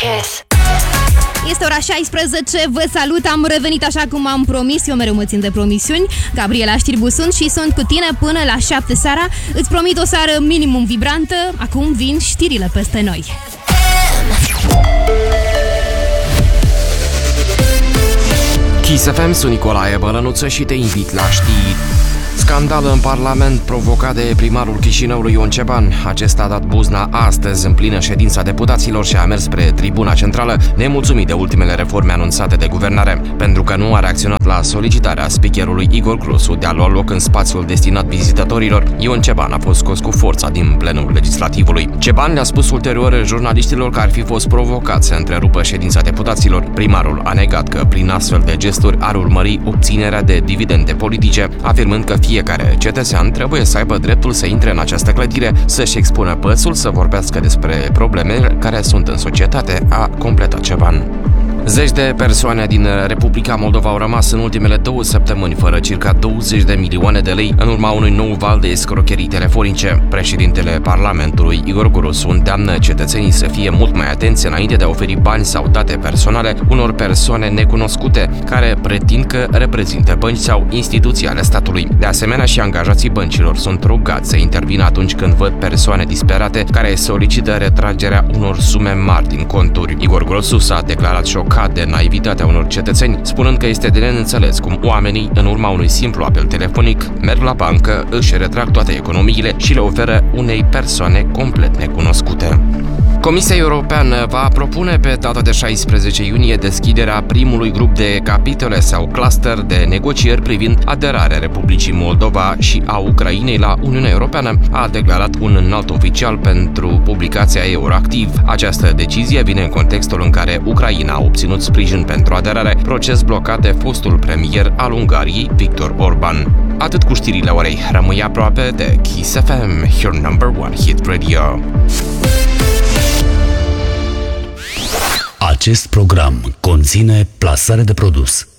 Kiss. Este ora 16, vă salut, am revenit așa cum am promis, eu mereu mă țin de promisiuni. Gabriela Știrbu sunt și sunt cu tine până la 7 seara. Îți promit o seară minimum vibrantă, acum vin știrile peste noi. Kiss FM, sunt Nicolae Bălănuță și te invit la știri. Scandal în Parlament provocat de primarul Chișinăului Ion Ceban. Acesta a dat buzna astăzi în plină ședința deputaților și a mers spre tribuna centrală, nemulțumit de ultimele reforme anunțate de guvernare. Pentru că nu a reacționat la solicitarea speakerului Igor Grosu de a lua loc în spațiul destinat vizitatorilor, Ion Ceban a fost scos cu forța din plenul legislativului. Ceban le-a spus ulterior jurnaliștilor că ar fi fost provocat să întrerupă ședința deputaților. Primarul a negat că prin astfel de gesturi ar urmări obținerea de dividende politice, afirmând că fiecare cetățean trebuie să aibă dreptul să intre în această clădire, să-și expună păsul, să vorbească despre problemele care sunt în societate, a completat Ceban. Zeci de persoane din Republica Moldova au rămas în ultimele 2 săptămâni fără circa 20 de milioane de lei în urma unui nou val de escrocherii telefonice. Președintele Parlamentului, Igor Grosu, îndeamnă cetățenii să fie mult mai atenți înainte de a oferi bani sau date personale unor persoane necunoscute, care pretind că reprezintă bănci sau instituții ale statului. De asemenea, și angajații băncilor sunt rugați să intervină atunci când văd persoane disperate care solicită retragerea unor sume mari din conturi. Igor Grosu s-a declarat șocat de naivitatea unor cetățeni, spunând că este de neînțeles cum oamenii, în urma unui simplu apel telefonic, merg la bancă, își retrag toate economiile și le oferă unei persoane complet necunoscute. Comisia Europeană va propune pe data de 16 iunie deschiderea primului grup de capitole sau cluster de negocieri privind aderarea Republicii Moldova și a Ucrainei la Uniunea Europeană, a declarat un înalt oficial pentru publicația Euroactiv. Această decizie vine în contextul în care Ucraina a obținut sprijin pentru aderare, proces blocat de fostul premier al Ungariei, Viktor Orban. Atât cu știrile orei, rămâi aproape de Kiss FM, your number one hit radio. Acest program conține plasare de produs.